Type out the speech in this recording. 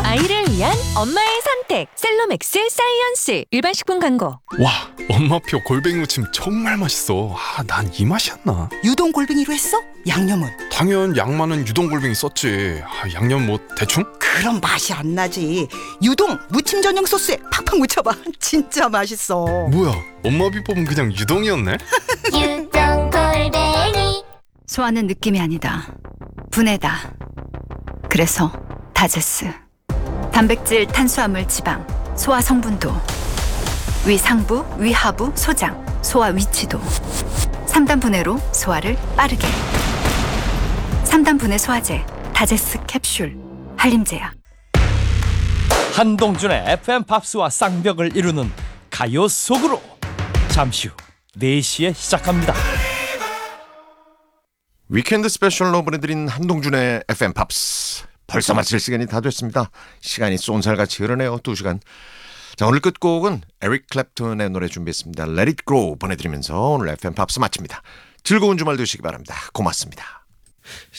아이를 위한 엄마의 선택 셀로맥스 사이언스. 일반 식품 광고. 와, 엄마표 골뱅이 무침 정말 맛있어. 난 이 맛이었나? 유동 골뱅이로 했어? 양념은? 당연 양만은 유동 골뱅이 썼지. 양념 뭐 대충? 그럼 맛이 안 나지. 유동 무침 전용 소스에 팍팍 묻혀봐. 진짜 맛있어. 뭐야, 엄마 비법은 그냥 유동이었네? 유동 골뱅이. 소화는 느낌이 아니다. 분해다. 그래서 다제스. 단백질, 탄수화물, 지방, 소화 성분도, 위 상부, 위 하부, 소장, 소화 위치도 3단 분해로 소화를 빠르게. 3단 분해 소화제 다제스 캡슐. 한림제약. 한동준의 FM 팝스와 쌍벽을 이루는 가요 속으로 잠시 후 4시에 시작합니다. 위켄드 스페셜로 보내드린 한동준의 FM 팝스. 벌써 마칠 시간이 다 됐습니다. 시간이 쏜살같이 흐르네요. 2시간. 자, 오늘 끝곡은 에릭 클랩턴의 노래 준비했습니다. Let It Go 보내드리면서 오늘 FM 팝스 마칩니다. 즐거운 주말 되시기 바랍니다. 고맙습니다.